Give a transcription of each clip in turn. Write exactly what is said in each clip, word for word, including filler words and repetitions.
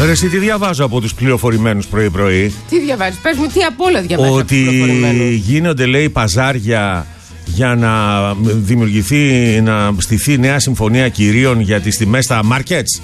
Ρε, εσύ τι διαβάζω από τους πληροφορημένους πρωί-πρωί? Τι διαβάζεις, πες μου, τι απ' όλα διαβάζεις? Ότι γίνονται, λέει, παζάρια για να δημιουργηθεί, να στηθεί νέα συμφωνία κυρίων για τις τιμές στα markets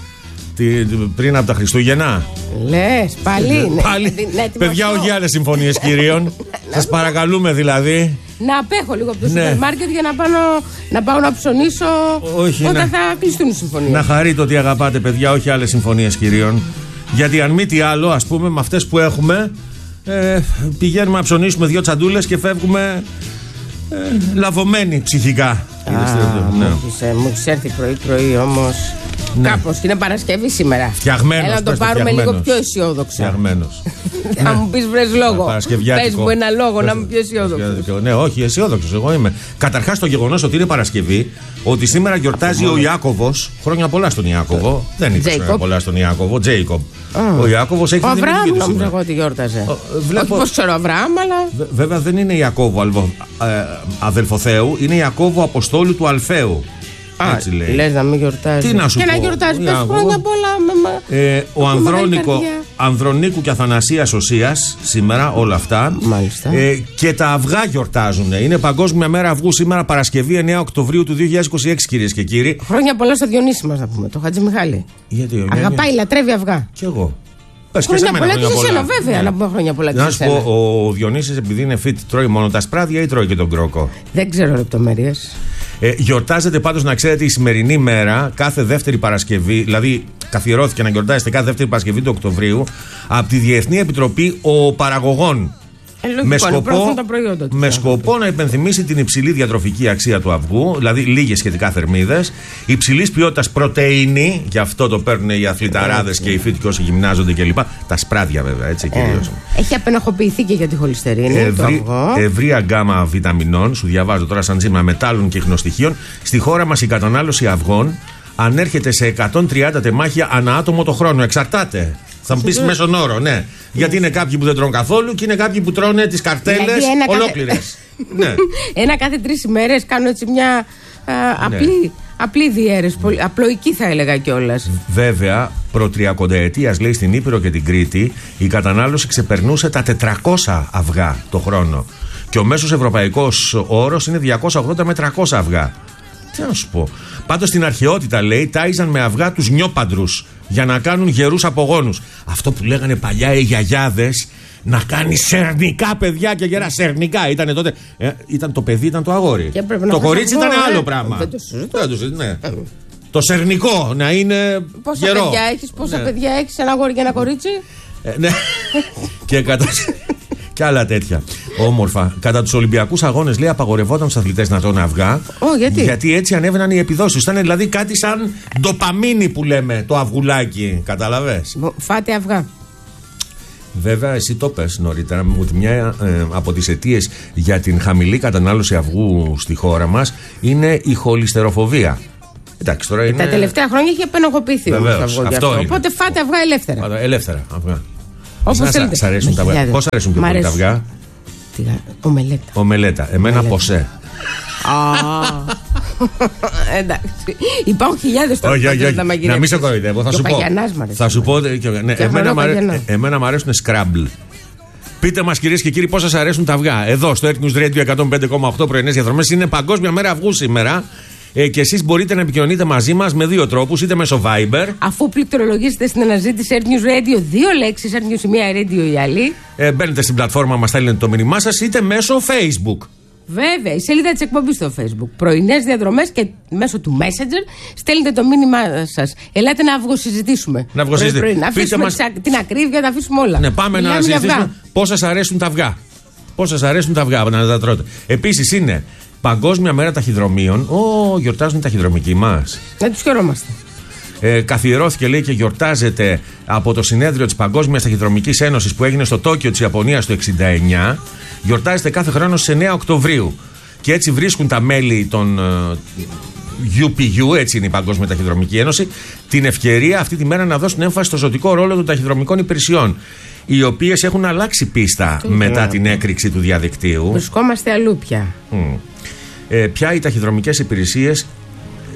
πριν από τα Χριστούγεννα. Λες, πάλι είναι. Πάλι. Ναι, παιδιά, όχι άλλες συμφωνίες κυρίων. Σας παρακαλούμε δηλαδή. Να απέχω λίγο από το ναι. σούπερ μάρκετ για να πάω να, πάω να ψωνίσω όχι, όταν να, θα κλειστούν οι συμφωνίες. Να χαρείτε ότι αγαπάτε, παιδιά, όχι άλλες συμφωνίες κυρίων. Γιατί αν μη τι άλλο, ας πούμε, με αυτές που έχουμε, ε, πηγαίνουμε να ψωνίσουμε δύο τσαντούλες και φεύγουμε ε, λαβωμένοι ψυχικά. Α, ναι. Μου έχεις έρθει πρωί-πρωί όμως. Ναι. Κάπως, είναι Παρασκευή σήμερα. Φτιαγμένος. Έλα να το πάρουμε λίγο πιο αισιόδοξα. Φτιαγμένος. Θα μου πεις βρες λόγο. Πες μου ένα λόγο να είμαι πιο αισιόδοξος. Ναι, όχι, αισιόδοξος εγώ είμαι. Καταρχάς το γεγονός ότι είναι Παρασκευή, ότι σήμερα γιορτάζει ο Ιάκωβος. Χρόνια πολλά στον Ιάκωβο. Δεν είναι χρόνια πολλά στον Ιάκωβο. Τζέικομπ. Ο Ιάκωβος έχει την γεννητική του σήμερα. Ο Αβραάμ νόμιζα εγώ ότι γιόρταζε. Όχι πως ξέρω Αβραάμ, αλλά. Βέβαια δεν είναι Ιακώβο αδελφοθέου, είναι Ιακώβο Αποστόλου του Αλφαίου. Α, έτσι λέει. Λες να μην γιορτάζει. Τι να σου και πω. να γιορτάζει. Πες χρόνια πολλά. Ε, ο Ανδρώνικο, Ανδρονίκου και Αθανασίας Οσίας σήμερα, όλα αυτά. Μάλιστα. Ε, και τα αυγά γιορτάζουν. Είναι Παγκόσμια Μέρα Αυγού σήμερα, Παρασκευή εννέα Οκτωβρίου του δύο χιλιάδες είκοσι έξι, κυρίες και κύριοι. Χρόνια πολλά στο Διονύση μας να πούμε, το Χατζημιχάλη. Γιατί, αγαπάει, μια... λατρεύει αυγά. Κι εγώ. Πες χρόνια πολλά και σε σένα, βέβαια, ναι. Να πούμε χρόνια πολλά και σε σένα. Να σου πω, ο Διονύσης επειδή είναι fit, τρώει μόνο τα σπράδια ή τρώει και τον κρόκο? Δεν ξέρω λεπτομέρειες. Ε, γιορτάζεται πάντως, να ξέρετε, η σημερινή μέρα, κάθε δεύτερη Παρασκευή, δηλαδή καθιερώθηκε να γιορτάζεται κάθε δεύτερη Παρασκευή του Οκτωβρίου από τη Διεθνή Επιτροπή Οπαραγωγών. Ε, λογικό, με σκοπό, τα προϊόντα του, με σκοπό να υπενθυμίσει την υψηλή διατροφική αξία του αυγού, δηλαδή λίγες σχετικά θερμίδες, υψηλής ποιότητας πρωτεΐνη, γι' αυτό το παίρνουν οι αθληταράδες και οι φοιτ και όσοι γυμνάζονται κλπ. Τα σπράδια βέβαια, έτσι κυρίως. Ε, έχει απενοχοποιηθεί και για τη χολυστερίνη. Ευρύ, ευρεία γκάμα βιταμινών, σου διαβάζω τώρα σαν σήμα μετάλλων και ιχνοστοιχείων. Στη χώρα μας η κατανάλωση αυγών ανέρχεται σε εκατόν τριάντα τεμάχια ανά άτομο το χρόνο. Εξαρτάται. Θα μου πει μέσον όρο, ναι. Γιατί είναι κάποιοι που δεν τρώνε καθόλου και είναι κάποιοι που τρώνε τις καρτέλες δηλαδή ολόκληρες. Ναι. Ένα κάθε τρεις ημέρες κάνω έτσι μια α, απλή, ναι. απλή διαίρεση. Απλοϊκή θα έλεγα κιόλας. Βέβαια, προ τριακονταετίας, λέει, στην Ήπειρο και την Κρήτη η κατανάλωση ξεπερνούσε τα τετρακόσια αυγά το χρόνο. Και ο μέσος ευρωπαϊκός όρος είναι διακόσια ογδόντα με τριακόσια αυγά. Τι να σου πω. Πάντως στην αρχαιότητα, λέει, τάιζαν με αυγά τους νιόπαντρους για να κάνουν γερούς απογόνους. Αυτό που λέγανε παλιά οι γιαγιάδες, να κάνει σερνικά παιδιά και γερά. Σερνικά ήτανε τότε. Ε, ήταν το παιδί, ήταν το αγόρι. Το κορίτσι ήταν άλλο ε, πράγμα. Δεν το συζητώ. Ναι. Το σερνικό να είναι πόσα γερό. Παιδιά έχεις, πόσα ναι. παιδιά έχεις, ένα αγόρι και ένα κορίτσι. Ε, ναι. Και κατά. Και άλλα τέτοια. Όμορφα. Κατά τους Ολυμπιακούς Αγώνες, λέει, απαγορευόταν στους αθλητές να τρώνε αυγά. Oh, γιατί? γιατί έτσι ανέβαιναν οι επιδόσεις. Ήταν δηλαδή κάτι σαν ντοπαμίνη που λέμε, το αυγουλάκι. Καταλαβες. Φάτε αυγά. Βέβαια, εσύ το πες νωρίτερα ότι μια ε, από τις αιτίες για την χαμηλή κατανάλωση αυγού στη χώρα μας είναι η χολυστεροφοβία. Εντάξει, τώρα είναι... Τα τελευταία χρόνια έχει απενοχοποιηθεί όμως το αυγό. Αυτό είναι. Οπότε φάτε αυγά ελεύθερα. Ελεύθερα αυγά. Όπως θέλετε. Σ' αρέσουν τα αυγά? Πώς αρέσουν πιο πολύ τα αυγά? Ομελέτα. Ομελέτα. Εμένα ποσέ. Εντάξει. Υπάρχουν χιλιάδες τρόπους να μαγειρεύσεις. Να μην σε κοροϊδεύω. Θα σου πω. Θα σου πω. Εμένα μου αρέσουν σκράμπλ. Πείτε μας, κυρίες και κύριοι, πώς σας αρέσουν τα αυγά. Εδώ στο Earth News Radio εκατόν πέντε κόμμα οκτώ πρωινές διαδρομές. Είναι Παγκόσμια Μέρα Αυγού σήμερα. Ε, και εσείς μπορείτε να επικοινωνείτε μαζί μας με δύο τρόπους, είτε μέσω Viber. Αφού πληκτρολογήσετε στην αναζήτηση Earth News Radio, δύο λέξεις, Earth News η μία, Radio η άλλη. Ε, μπαίνετε στην πλατφόρμα μας, στέλνετε το μήνυμά σας, είτε μέσω Facebook. Βέβαια, η σελίδα της εκπομπής στο Facebook. Πρωινές διαδρομές και μέσω του Messenger στέλνετε το μήνυμά σας. Ελάτε να αυγοσυζητήσουμε. Να αυγοσυζητήσουμε. Να αφήσουμε μας... την ακρίβεια, να αφήσουμε όλα. Ναι, πάμε Μιλάμε να συζητήσουμε πώς σας αρέσουν τα αυγά. Πώς σας αρέσουν τα αυγά, να τα τρώτε. Επίσης είναι Παγκόσμια Μέρα Ταχυδρομείων. Ω, γιορτάζουν οι ταχυδρομικοί μας. Δεν τους χαιρόμαστε. Ε, καθιερώθηκε, λέει, και γιορτάζεται από το συνέδριο της Παγκόσμιας Ταχυδρομικής Ένωσης που έγινε στο Τόκιο της Ιαπωνίας το εξήντα εννιά. Γιορτάζεται κάθε χρόνο στις εννέα Οκτωβρίου. Και έτσι βρίσκουν τα μέλη των uh, γιου πι γιου, έτσι είναι η Παγκόσμια Ταχυδρομική Ένωση, την ευκαιρία αυτή τη μέρα να δώσουν έμφαση στο ζωτικό ρόλο των ταχυδρομικών υπηρεσιών, οι οποίες έχουν αλλάξει πίστα μετά την έκρηξη του διαδικτύου. Βρισκόμαστε αλλού πια. Mm. Ε, πια οι ταχυδρομικές υπηρεσίες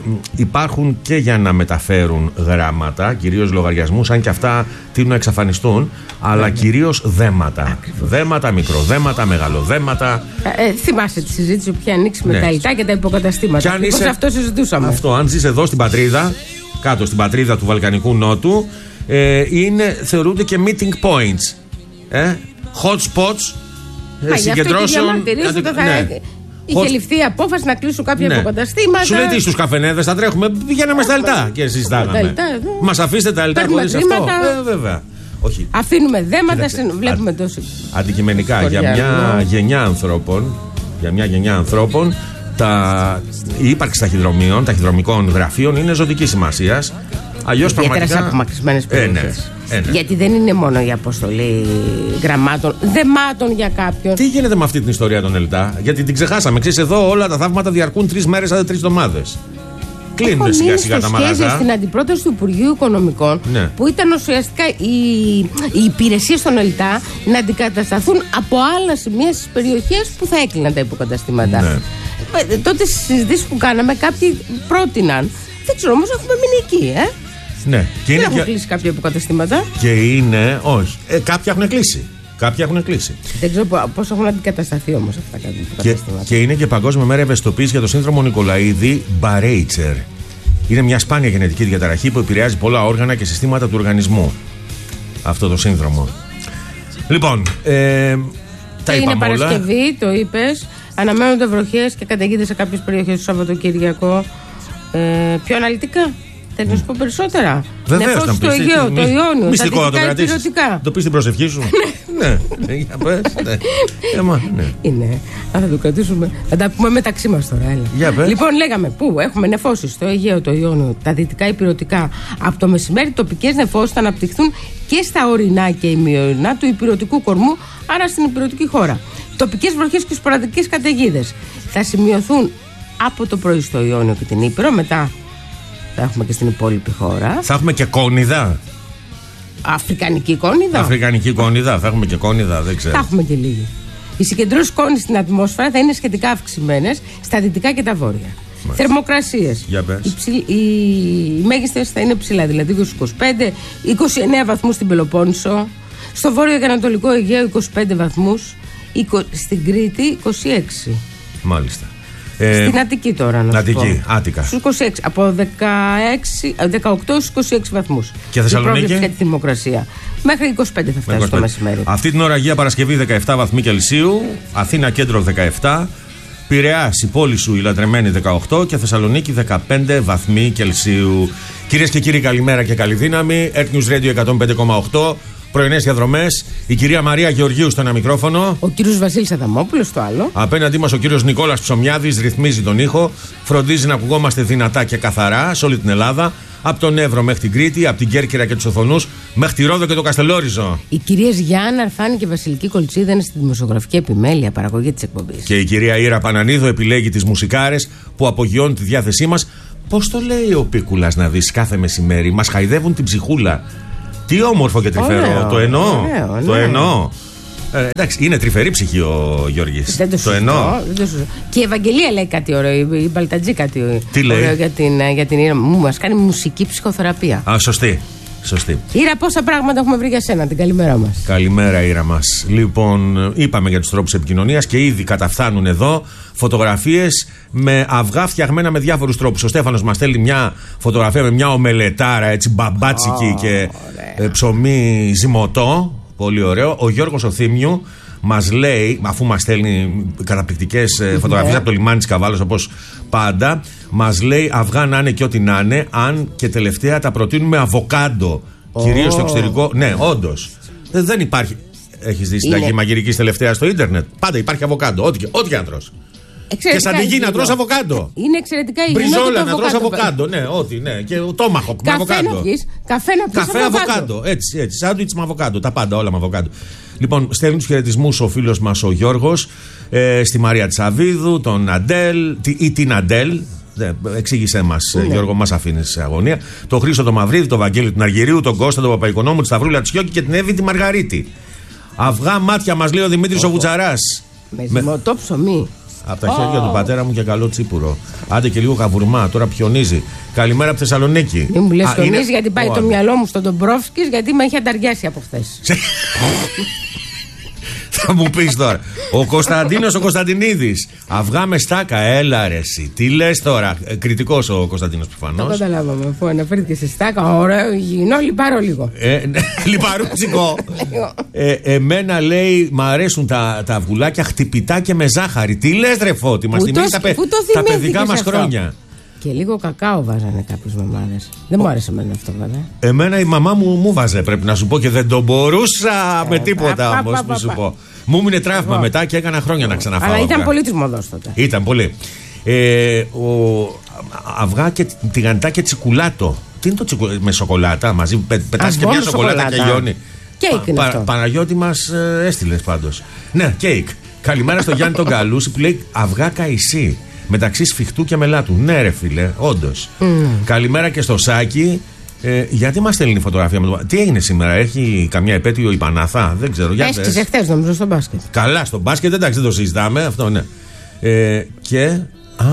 υπάρχουν και για να μεταφέρουν γράμματα, κυρίως λογαριασμούς, αν και αυτά τείνουν να εξαφανιστούν, αλλά κυρίως δέματα. Ακριβώς. Δέματα, μικροδέματα, μεγαλοδέματα. Ε, θυμάστε τη συζήτηση που είχε ανοίξει με ναι. τα ΙΤΑ και τα υποκαταστήματα. Αν είσαι... αυτό συζητούσαμε. Αυτό, αν ζεις εδώ στην πατρίδα, κάτω στην πατρίδα του Βαλκανικού Νότου, ε, είναι, θεωρούνται και meeting points. Ε, hot spots ε, συγκεντρώσεων. Ναι. Είχε Hot... ληφθεί η απόφαση να κλείσουν κάποια ναι. υποκαταστήματα. Σου λέει τι στους καφενέδες θα τρέχουμε, πηγαίναμε στα λιτά και συζητάγαμε. Μας αφήστε τα λιτά χωρίς αυτό. Ε, βέβαια. Όχι. Αφήνουμε δέματα, συν... βλέπουμε τόσο. Αντικειμενικά για μια γενιά ανθρώπων, για μια γενιά ανθρώπων, τα... η ύπαρξη ταχυδρομείων, ταχυδρομικών γραφείων είναι ζωτική σημασία. Αλλιώς πραγματικά. Σε απομακρυσμένες περιοχές. Ε, ναι. Ε, ναι. Γιατί δεν είναι μόνο η αποστολή γραμμάτων, δεμάτων για κάποιον. Τι γίνεται με αυτή την ιστορία των ΕΛΤΑ, γιατί την ξεχάσαμε. Ξέρεις, εδώ όλα τα θαύματα διαρκούν τρεις μέρες, άντε τρεις εβδομάδες. Κλείνουν σιγά σιγά τα μαγαζιά. Στην αντιπρόταση του Υπουργείου Οικονομικών, ναι. που ήταν ουσιαστικά οι, οι υπηρεσίες των ΕΛΤΑ να αντικατασταθούν από άλλα σημεία στις περιοχές που θα έκλειναν τα υποκαταστήματα. Ναι. Ε, τότε στις συζητήσεις που κάναμε, κάποιοι πρότειναν. Δεν ξέρω, όμως έχουμε μείνει εκεί, ε. Ναι. Και δεν είναι έχουν και... κλείσει κάποια υποκαταστήματα. Και είναι, όχι. Ε, κάποια έχουν κλείσει. Κάποια έχουν κλείσει. Δεν ξέρω πώς έχουν αντικατασταθεί όμως αυτά τα υποκαταστήματα. Και, και είναι και Παγκόσμια Μέρα Ευαισθητοποίησης για το σύνδρομο Νικολαίδη Μπαρέιτσερ. Είναι μια σπάνια γενετική διαταραχή που επηρεάζει πολλά όργανα και συστήματα του οργανισμού. Αυτό το σύνδρομο. Λοιπόν, ε, τα και είπαμε είναι όλα. Παρασκευή, το είπες. Αναμένονται βροχές και καταιγίδες σε κάποιες περιοχές το Σαββατοκύριακο. Ε, πιο αναλυτικά. Θέλει να σου πω περισσότερα. Βεβαίως, να πεις. Το Αιγαίο, το Ιόνιο, μυστικό τα να το κρατήσεις. Υπηρετικά. Το πεις την προσευχή σου. Ναι. Ναι. Για πες. Ναι. Έμα, ναι. Είναι. Αν θα το κρατήσουμε. Θα τα πούμε μεταξύ μας τώρα. Έλα. Για πες. Λοιπόν, λέγαμε πού έχουμε νεφώσεις στο Αιγαίο, το Ιόνιο, τα δυτικά υπηρετικά. Από το μεσημέρι τοπικές νεφώσεις θα αναπτυχθούν και στα ορεινά και ημιορεινά του υπηρετικού κορμού, άρα στην υπηρετική χώρα. Τοπικές βροχές και σποραδικές καταιγίδες θα σημειωθούν από το πρωί στο Ιόνιο και την Ήπειρο, μετά θα έχουμε και στην υπόλοιπη χώρα. Θα έχουμε και κόνιδα. Αφρικανική κόνιδα. Αφρικανική κόνιδα, θα έχουμε και κόνιδα, δεν ξέρω. Θα έχουμε και λίγη. Οι συγκεντρώσεις κόνης στην ατμόσφαιρα θα είναι σχετικά αυξημένες στα δυτικά και τα βόρεια. Θερμοκρασίες. Για πες. Οι, ψη... οι μέγιστες θα είναι ψηλά, δηλαδή είκοσι με είκοσι πέντε, είκοσι εννέα βαθμούς στην Πελοπόννησο, στο βόρειο και ανατολικό Αιγαίο είκοσι πέντε βαθμούς, στην Κρήτη είκοσι έξι. Μάλιστα. Στην Αττική τώρα, να σου Αττική, πω. Άττικα. Στους είκοσι έξι, από δεκαέξι, δεκαοκτώ στους είκοσι έξι βαθμούς. Και Θεσσαλονίκη. Για τη θερμοκρασία. Μέχρι είκοσι πέντε θα φτάσει το μεσημέρι. Αυτή την ώρα Αγία Παρασκευή δεκαεπτά βαθμοί Κελσίου, Αθήνα κέντρο δεκαεπτά, Πειραιάς η πόλη σου η λατρεμένη δεκαοκτώ και Θεσσαλονίκη δεκαπέντε βαθμοί Κελσίου. Κυρίες και κύριοι, καλημέρα και καλή δύναμη. Earth News Radio εκατόν πέντε κόμμα οκτώ. Πρωινές διαδρομές. Η κυρία Μαρία Γεωργίου στο ένα μικρόφωνο. Ο κύριος Βασίλης Αδαμόπουλος στο άλλο. Απέναντί μας ο κύριος Νικόλας Ψωμιάδης ρυθμίζει τον ήχο. Φροντίζει να ακουγόμαστε δυνατά και καθαρά σε όλη την Ελλάδα. Από τον Εύρο μέχρι την Κρήτη, από την Κέρκυρα και τους Οθονούς μέχρι τη Ρόδο και το Καστελόριζο. Οι κυρίες Γιάννα Αρφάνη και Βασιλική Κολτσίδα είναι στη δημοσιογραφική επιμέλεια παραγωγή της εκπομπής. Και η κυρία Ήρα Πανανίδου επιλέγει τις μουσικάρες που απογειώνουν τη διάθεσή μας. Πώς το λέει ο Πίκουλας να δεις κάθε μεσημέρι? Μας χαϊδεύουν την ψυχούλα. Τι όμορφο και τρυφερό. Ωραίο, το εννοώ. Ωραίο, το ναι. εννοώ. Ε, εντάξει, είναι τρυφερή ψυχή ο Γιώργης. Δεν το, το εννοώ. Δεν το και η Ευαγγελία λέει κάτι ωραίο. Η Μπαλτατζή κάτι Τι ωραίο λέει? για την, για την Ήρα. Μας κάνει μουσική ψυχοθεραπεία. Α, σωστή. Σωστή. Ήρα, πόσα πράγματα έχουμε βρει για σένα, την καλημέρα μας. Καλημέρα, Ήρα μας. Λοιπόν, είπαμε για τους τρόπους επικοινωνίας και ήδη καταφθάνουν εδώ φωτογραφίες με αυγά φτιαγμένα με διάφορους τρόπους. Ο Στέφανος μας στέλνει μια φωτογραφία με μια ομελετάρα, έτσι μπαμπάτσικη oh, και ε, ψωμί ζυμωτό. Πολύ ωραίο. Ο Γιώργος ο Θήμιου μας λέει, αφού μας στέλνει καταπληκτικές ε, φωτογραφίες από το λιμάνι της Καβάλος όπως πάντα, μας λέει αυγά να είναι και ό,τι να είναι, αν και τελευταία τα προτείνουμε αβοκάντο. Oh. Κυρίως στο εξωτερικό. Ναι, όντως. Δεν υπάρχει. Έχεις δει συνταγή μαγειρικής τελευταία στο ίντερνετ? Πάντα υπάρχει αβοκάντο. Ό,τι, ό,τι και αν τρως. Και σαν τη γη να τρως αβοκάντο. Είναι εξαιρετικά υγιεινό. Μπριζόλα να τρως αβοκάντο. Ναι, ό,τι, ναι. Και τόμαχοκ με αβοκάντο. Καφέ να πεις Καφέ αβοκάντο. Έτσι, έτσι. Σάντουιτς με αβοκάντο. Τα πάντα, όλα με αβοκάντο. Λοιπόν, στέλνει τους χαιρετισμούς ο φίλος μας ο Γιώργος, ε, στη Μαρία Τσαβίδου, τον Αντέλ ή την Αντέλ. Εξήγησέ μας, ναι. Γιώργο, μας αφήνεις σε αγωνία. Τον Χρήστο τον Μαυρίδη, τον Βαγγέλη τον Αργυρίου, τον Κώστα τον Παπαϊκονόμου, τη Σταυρούλα Τσιόκη και την Εύη τη Μαργαρίτη. Αυγά μάτια μας λέει ο Δημήτρης oh. ο Βουτσαράς. Με ζυμωτό ψωμί. Από τα oh. χέρια του πατέρα μου και καλό τσίπουρο. Άντε και λίγο καβουρμά, τώρα πιονίζει. Καλημέρα από Θεσσαλονίκη. Μην μου λες πιονίζει, είναι... γιατί πάει oh. το μυαλό μου στον Ντομπρόφσκης, γιατί με έχει ανταριάσει από χθες. Θα μου πεις τώρα. Ο Κωνσταντίνος ο Κωνσταντινίδης. Αυγά με στάκα, έλα ρε εσύ. Τι λες τώρα. Ε, κριτικός ο Κωνσταντίνος προφανώς. Το καταλάβαμε. Αφού αναφέρθηκε σε στάκα, ωραίο, υγιεινό, λιπάρω λίγο. Ε, λιπαρούτσικο. ε, εμένα λέει, μ' αρέσουν τα, τα αυγουλάκια χτυπητά και με ζάχαρη. Τι λες ρε Φώτη, μας θυμίζει τα, παι, τα παιδικά μας χρόνια. Και λίγο κακάο βάζανε κάποιες μαμάδες. Δεν μου άρεσε εμένα αυτό, βέβαια. Εμένα η μαμά μου μου βάζε, πρέπει να σου πω, και δεν το μπορούσα ε, με τίποτα όμως να σου πω. Μου έμεινε τραύμα μετά και έκανα χρόνια να ξαναφάω. Αλλά ήταν αυγά. Πολύ της μοδός τότε. Ήταν πολύ. Ε, ο, αυγά και τηγανιτά και τσικουλάτο. Τι είναι το τσικουλάτο με σοκολάτα μαζί, πε, πετάς και μια σοκολάτα και λιώνει. Κέικ είναι αυτό. Παναγιώτη μας ε, έστειλες πάντως. Ναι, κέικ. Καλημέρα στο Γιάννη τον Καλούση που λέει αυγά καϊσί. Μεταξύ σφιχτού και μελάτου. Ναι, ρε φίλε, όντως. Mm. Καλημέρα και στο Σάκη. Ε, γιατί μας στέλνει η φωτογραφία με το... Τι έγινε σήμερα, έχει καμιά επέτειο η Παναθά, δεν ξέρω. Έσκησε χθες νομίζω στο μπάσκετ. Καλά, στο μπάσκετ, εντάξει, δεν το συζητάμε, αυτό ναι. Ε, και α,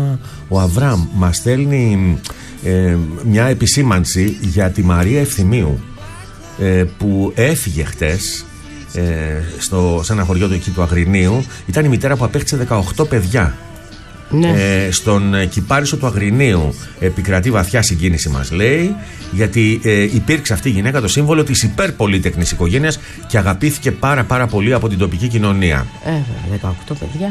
ο Αβραάμ μας στέλνει ε, μια επισήμανση για τη Μαρία Ευθυμίου ε, που έφυγε χτες ε, στο, σε ένα χωριό του εκεί του Αγρινίου. Ήταν η μητέρα που απέκτησε δεκαοκτώ παιδιά. Ναι. Ε, στον Κυπάρισο του Αγρινίου επικρατεί βαθιά συγκίνηση, μας λέει, γιατί ε, υπήρξε αυτή η γυναίκα το σύμβολο της υπερπολίτεκνης οικογένειας και αγαπήθηκε πάρα πάρα πολύ από την τοπική κοινωνία. Ε, δεκαοκτώ παιδιά.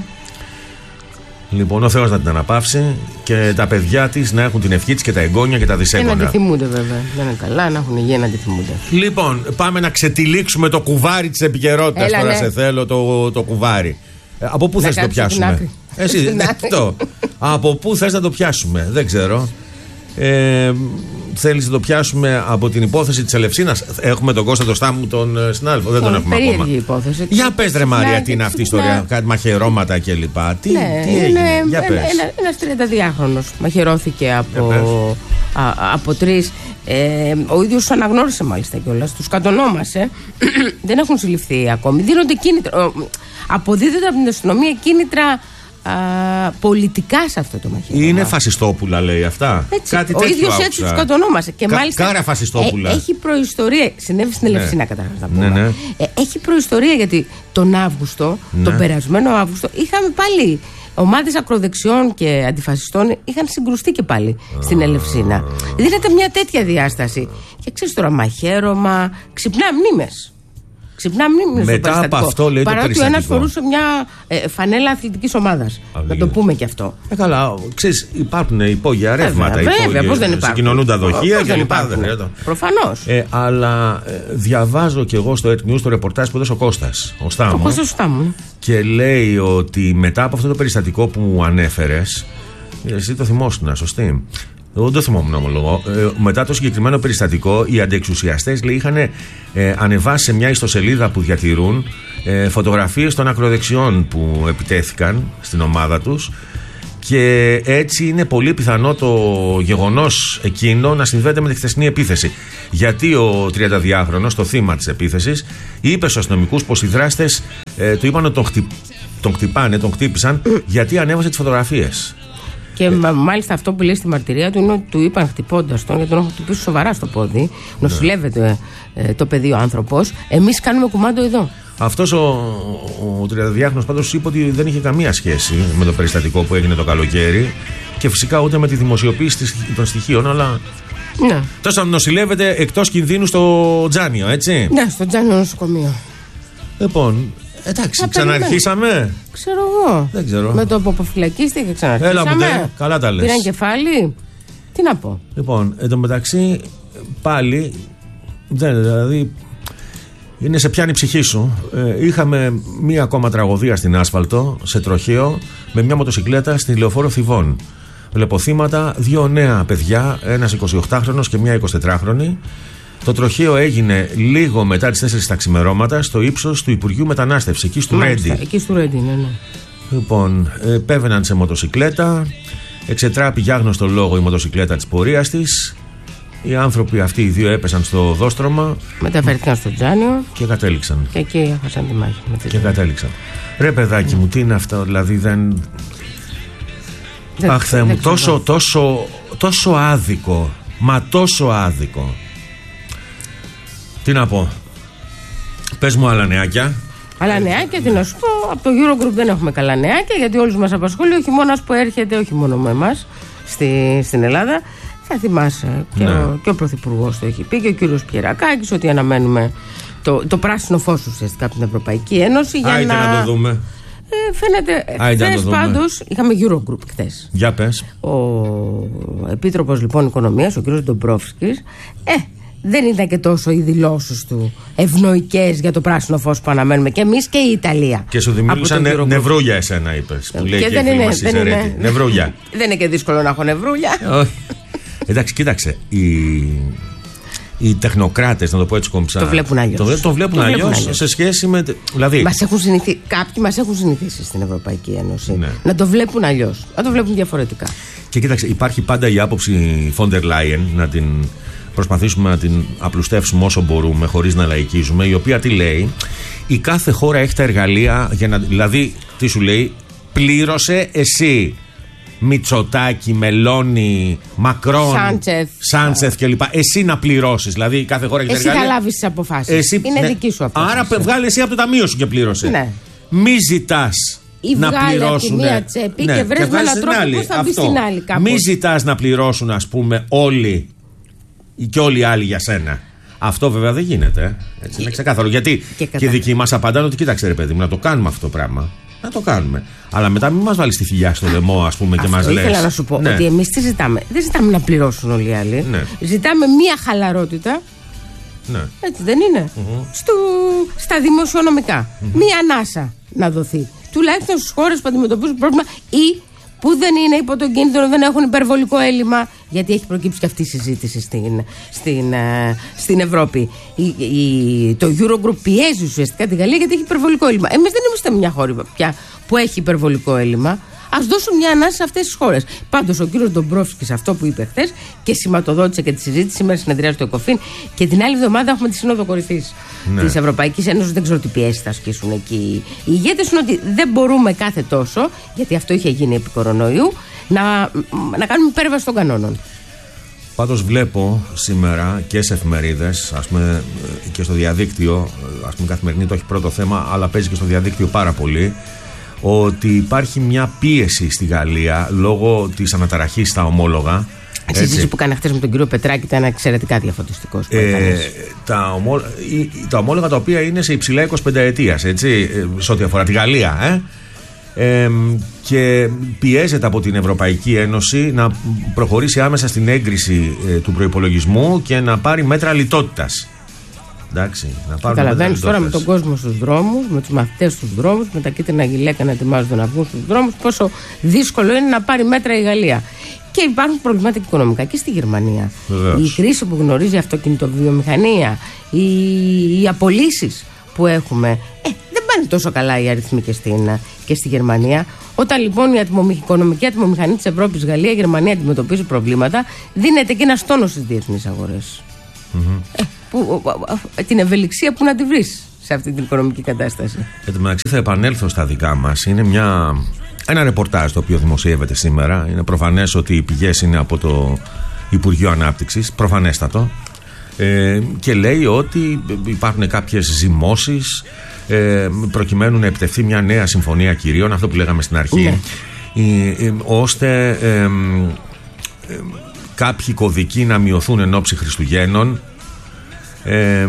Λοιπόν, ο Θεός να την αναπαύσει και τα παιδιά της να έχουν την ευχή της και τα εγγόνια και τα δυσέγγωνα. Και να τη θυμούνται βέβαια. Δεν είναι καλά, να έχουν υγεία να τη θυμούνται. Λοιπόν, πάμε να ξετυλίξουμε το κουβάρι της επικαιρότητας. Τώρα ναι. σε θέλω το, το κουβάρι. Ε, από πού θες να το πιάσουμε? Εσύ, ναι, αυτό. Από πού θες να το πιάσουμε? Δεν ξέρω. Ε, θέλεις να το πιάσουμε από την υπόθεση της Ελευσίνας? Έχουμε τον Κώστα το Στάμου, τον συνάδελφο. Δεν τον έχουμε ακόμα. Υπόθεση. Για πες ρε Μαρία, τι είναι αυτή η ιστορία? Κάτι μαχαιρώματα κλπ. Τι, ναι, τι έγινε? Είναι, Για πες. Ένα, ένας τριανταδυάχρονος μαχαιρώθηκε από, α, από τρεις. Ε, ο ίδιος αναγνώρισε μάλιστα κιόλας. Τους κατονόμασε. Δεν έχουν συλληφθεί ακόμη. Δίνονται κίνητρα. Αποδίδονται από την αστυνομία κίνητρα α, πολιτικά σε αυτό το μαχαίρι. Είναι φασιστόπουλα, λέει αυτά. Έτσι. Κάτι ο ίδιος έτσι τους κατονόμασε. Και Κα, μάλιστα. Κάρα φασιστόπουλα. Ε, έχει προϊστορία. Συνέβη στην Ελευσίνα, ναι. καταρχάς να πούμε. Ναι, ναι. Ε, έχει προϊστορία γιατί τον Αύγουστο, ναι. τον περασμένο Αύγουστο, είχαμε πάλι. Ομάδες ακροδεξιών και αντιφασιστών είχαν συγκρουστεί και πάλι στην Ελευσίνα. Δίνεται μια τέτοια διάσταση. Και ξέρεις τώρα, μαχαίρωμα, ξυπνά μνήμες. Ξυπνά μνήμες. Μετά από αυτό λέει παρά το περιστατικό. Παρά του ένας φορούσε μια ε, φανέλα αθλητικής ομάδας. Να το πούμε και αυτό. Ε, καλά, ξέρεις, υπάρχουν υπόγεια ρεύματα. Βέβαια, πώς δεν υπάρχουν. Συγκοινωνούν τα δοχεία και λοιπά. Προφανώς. Ε, αλλά ε, διαβάζω κι εγώ στο Earth News το ρεπορτάζ που έδωσε ο Κώστας. Ο Στάμου. Ο Κώστας Στάμου. Και λέει ότι μετά από αυτό το περιστατικό που μου ανέφερες, εσύ το θυμόσουνα, σωστή? Εγώ δεν το θυμόμουν ομολογώ. Ε, μετά το συγκεκριμένο περιστατικό, οι αντιεξουσιαστές λέει, είχαν ε, ανεβάσει σε μια ιστοσελίδα που διατηρούν ε, φωτογραφίες των ακροδεξιών που επιτέθηκαν στην ομάδα τους. Και έτσι είναι πολύ πιθανό το γεγονός εκείνο να συνδέεται με τη χθεσινή επίθεση. Γιατί ο τριανταδυάχρονος, το θύμα της επίθεσης, είπε στους αστυνομικούς πως οι δράστες ε, του είπαν ότι τον, χτυ... τον χτυπάνε, τον χτύπησαν γιατί ανέβασε τις φωτογραφίες. Και ε. μάλιστα αυτό που λέει στη μαρτυρία του είναι ότι του είπαν χτυπώντας τον, γιατί τον έχουν χτυπήσει σοβαρά στο πόδι. Νοσηλεύεται ε, το παιδί ο άνθρωπος. Εμείς κάνουμε κουμάντο εδώ. Αυτός ο, ο, ο τριανταδυάχρονος πάντως είπε ότι δεν είχε καμία σχέση με το περιστατικό που έγινε το καλοκαίρι και φυσικά ούτε με τη δημοσιοποίηση των στοιχείων, αλλά. Ναι. Τόσο νοσηλεύεται εκτός κινδύνου στο Τζάνιο, έτσι. Ναι, στο Τζάνιο νοσοκομείο. Λοιπόν, εντάξει, ξαναρχίσαμε. Ξέρω εγώ. Δεν ξέρω. Με το που αποφυλακίστηκε ξαναρχίσαμε. Έλα μου τε, καλά τα λες. Πήραν κεφάλι. Τι να πω. Λοιπόν, εν τω μεταξύ πάλι, δεν, δηλαδή. Είναι σε πιάνει η ψυχή σου. Ε, είχαμε μία ακόμα τραγωδία στην άσφαλτο, σε τροχαίο, με μια μοτοσικλέτα στη λεωφόρο Θηβών. Βλέπω θύματα, δύο νέα παιδιά, ένας εικοσιοκτάχρονος και μια εικοσιτετράχρονη. Το τροχαίο έγινε λίγο μετά τις τέσσερις τα ξημερώματα στο ύψος του Υπουργείου Μετανάστευσης, εκεί στο Ρέντι. Εκεί στο Ρέντι, ναι, ναι. Λοιπόν, ε, πέβαιναν σε μοτοσικλέτα, εξετράπη για άγνωστο λόγο η μοτοσικλέτα της πορείας της. Οι άνθρωποι αυτοί οι δύο έπεσαν στο οδόστρωμα. Μεταφέρθηκαν στο Τζάνιο. Και κατέληξαν. Και εκεί έχασαν τη μάχη. Με και κατέληξαν. Ρε παιδάκι mm. μου, τι είναι αυτό, δηλαδή δεν. δεν Αχ, Θεέ μου, τόσο, τόσο, τόσο άδικο. Μα τόσο άδικο. Τι να πω. Πες μου άλλα νεάκια. Αλλά νεάκια, τι να σου πω, από το Eurogroup δεν έχουμε καλά νεάκια, γιατί όλους μας απασχολεί ο χειμώνας που έρχεται, όχι μόνο με εμάς στη, στην Ελλάδα. Θα θυμάσαι και, ναι. ο, και ο Πρωθυπουργός το έχει πει και ο κύριος Πιερακάκης ότι αναμένουμε το, το πράσινο φως ουσιαστικά από την Ευρωπαϊκή Ένωση. Για Άιτε να... να το δούμε. Ε, φαίνεται. Χθες πάντως είχαμε Eurogroup χθες. Για πες. Ο Επίτροπος λοιπόν Οικονομίας, ο κύριος Ντομπρόφσκης, ε, δεν ήταν και τόσο οι δηλώσεις του ευνοϊκές για το πράσινο φως που αναμένουμε και εμείς και η Ιταλία. Και σου δημιούργησαν νε, νευρούλια εσένα, είπες. Που λέει και, και δεν είναι, δεν είναι. Νευρούλια. Δεν είναι και δύσκολο να έχω νευρούλια. Εντάξει, κοίταξε. Οι, οι τεχνοκράτες, να το πω έτσι κομψά, το βλέπουν αλλιώς. Το, το βλέπουν αλλιώς σε σχέση με. Δηλαδή... Μας έχουν συνηθί... Κάποιοι μας έχουν συνηθίσει στην Ευρωπαϊκή Ένωση ναι. να το βλέπουν αλλιώς. Να το βλέπουν διαφορετικά. Και κοίταξε, υπάρχει πάντα η άποψη Φόντερ Λάιεν, να την προσπαθήσουμε να την απλουστεύσουμε όσο μπορούμε, χωρίς να λαϊκίζουμε, η οποία τι λέει, η κάθε χώρα έχει τα εργαλεία για να. Δηλαδή, τι σου λέει, πλήρωσε εσύ. Μητσοτάκη, Μελώνη, Μακρόν, Σάντσεθ, Σάντσεθ κλπ. Εσύ να πληρώσεις. Δηλαδή κάθε χώρα έχει εσύ εργαλεία. Εσύ θα λάβεις τις αποφάσεις. Εσύ, είναι ναι. δική σου απόφαση. Άρα βγάλε εσύ από το ταμείο σου και πλήρωσε. Ναι. Μη ζητάς να πληρώσουν. Μία τσέπη ναι. και βρες με έναν τρόπο που θα μπει στην άλλη κάπως. Μη ζητάς να πληρώσουν, ας πούμε, όλοι και όλοι οι άλλοι για σένα. Αυτό βέβαια δεν γίνεται. Έτσι, είναι ξεκάθαρο. Γιατί και, και οι δικοί μας απαντάνε ότι κοίταξε ρε παιδί μου, να το κάνουμε αυτό το πράγμα. Να το κάνουμε. Αλλά μετά μην μας βάλεις τη θηλιά στο λαιμό, ας πούμε, και μας λες. Ήθελα να σου πω ναι. ότι εμείς τι ζητάμε. Δεν ζητάμε να πληρώσουν όλοι οι άλλοι. Ναι. Ζητάμε μία χαλαρότητα. Ναι. Έτσι δεν είναι. Mm-hmm. Στο, στα δημοσιονομικά. Mm-hmm. Μία ανάσα να δοθεί. Τουλάχιστον στις χώρες που αντιμετωπίζουν πρόβλημα ή που δεν είναι υπό τον κίνδυνο, δεν έχουν υπερβολικό έλλειμμα. Γιατί έχει προκύψει και αυτή η συζήτηση στην, στην, στην Ευρώπη. Η, η, το Eurogroup πιέζει ουσιαστικά τη Γαλλία γιατί έχει υπερβολικό έλλειμμα. Εμείς δεν είμαστε μια χώρα πια που έχει υπερβολικό έλλειμμα. Ας δώσουν μια ανάση σε αυτές τις χώρες. Πάντως, ο κύριος Ντομπρόφσκης αυτό που είπε χθες και σηματοδότησε και τη συζήτηση σήμερα συνεδριάζει το ΕΚΟΦΗΝ και την άλλη εβδομάδα έχουμε τη Σύνοδο Κορυφής ναι. της Ευρωπαϊκής Ένωσης. Δεν ξέρω τι πιέσει θα ασκήσουν εκεί. Οι ηγέτες είναι ότι δεν μπορούμε κάθε τόσο, γιατί αυτό είχε γίνει επί κορονοϊού, να, να κάνουμε υπέρβαση των κανόνων. Πάντως βλέπω σήμερα και σε εφημερίδες, ας πούμε και στο διαδίκτυο, ας πούμε Καθημερινή το έχει πρώτο θέμα, αλλά παίζει και στο διαδίκτυο πάρα πολύ, ότι υπάρχει μια πίεση στη Γαλλία λόγω της αναταραχής στα ομόλογα. Η συζήτηση που κάνει χθες με τον κύριο Πετράκη ήταν εξαιρετικά διαφωτιστικός. Ε, τα, ομόλ, τα ομόλογα τα οποία είναι σε υψηλά εικοσιπενταετίας, έτσι, σε ό,τι αφορά τη Γαλλία, ε. Ε, και πιέζεται από την Ευρωπαϊκή Ένωση να προχωρήσει άμεσα στην έγκριση ε, του προϋπολογισμού και να πάρει μέτρα λιτότητας. Εντάξει, να πάρουν καταλαβαίνεις τώρα με τον κόσμο στους δρόμους, με τους μαθητές στους δρόμους, με τα κίτρινα γυλαίκα να ετοιμάζονται να βγουν στους δρόμους, πόσο δύσκολο είναι να πάρει μέτρα η Γαλλία. Και υπάρχουν προβλήματα οικονομικά και στη Γερμανία. Βεβαίως. Η κρίση που γνωρίζει η αυτοκινητοβιομηχανία, οι, οι απολύσεις που έχουμε. Ε, δεν πάνε τόσο καλά οι αριθμοί και, στην, και στη Γερμανία. Όταν λοιπόν η ατμομη, οικονομική ατμομηχανή της Ευρώπης, Γαλλία, Γερμανία αντιμετωπίζει προβλήματα, δίνεται και ένα τόνο στις διεθνείς αγορές. Mm-hmm. Ε, που, την ευελιξία που να τη βρεις σε αυτή την οικονομική κατάσταση. Εν τω μεταξύ θα επανέλθω στα δικά μας. Είναι μια, ένα ρεπορτάζ το οποίο δημοσιεύεται σήμερα. Είναι προφανές ότι οι πηγές είναι από το Υπουργείο Ανάπτυξης, προφανέστατο, ε, και λέει ότι υπάρχουν κάποιες ζυμώσεις ε, προκειμένου να επιτευχθεί μια νέα συμφωνία κυρίων, αυτό που λέγαμε στην αρχή, ναι. ε, ε, ώστε ε, ε, κάποιοι κωδικοί να μειωθούν εν ώψη Χριστουγέννων ε,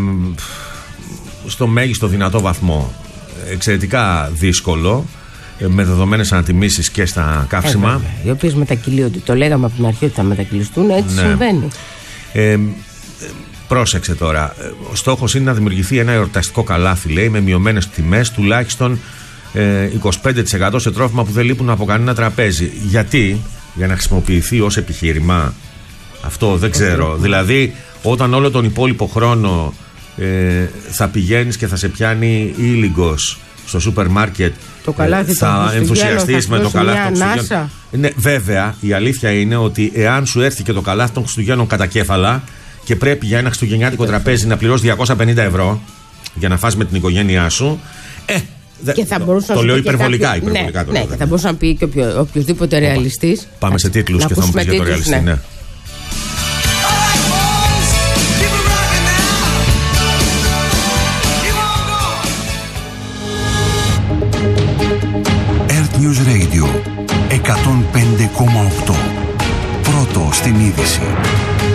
στο μέγιστο δυνατό βαθμό. Εξαιρετικά δύσκολο, με δεδομένες ανατιμήσεις και στα καύσιμα, ε, οι οποίες μετακυλίονται. Το λέγαμε από την αρχή ότι θα μετακυλιστούν, έτσι ναι. συμβαίνει. ε, Πρόσεξε τώρα. Ο στόχος είναι να δημιουργηθεί ένα εορταστικό καλάθι, λέει, με μειωμένες τιμές τουλάχιστον ε, είκοσι πέντε τοις εκατό σε τρόφιμα που δεν λείπουν από κανένα τραπέζι. Γιατί? Για να χρησιμοποιηθεί ως επιχείρημα. Αυτό δεν ξέρω. Okay. Δηλαδή, όταν όλο τον υπόλοιπο χρόνο ε, θα πηγαίνεις και θα σε πιάνει ήλιγκος στο σούπερ μάρκετ, το καλάθι, ε, θα ενθουσιαστείς με το καλάθι των Χριστουγέννων. Ναι, βέβαια, η αλήθεια είναι ότι εάν σου έρθει και το καλάθι των Χριστουγέννων κατά κέφαλα, και πρέπει για ένα χριστουγεννιάτικο τραπέζι να πληρώσει διακόσια πενήντα ευρώ για να φας με την οικογένειά σου. Ε, δε, και θα το, το λέω υπερβολικά. Κάποιο... υπερβολικά ναι, το ναι, λέω, και θα μπορούσε να πει και οποιο, οποιοδήποτε ρεαλιστής. Πάμε σε τίτλους και θα μου πεις για το ρεαλιστή. Ναι. Ναι. Earth News Radio εκατόν πέντε κόμμα οκτώ. Πρώτο στην είδηση.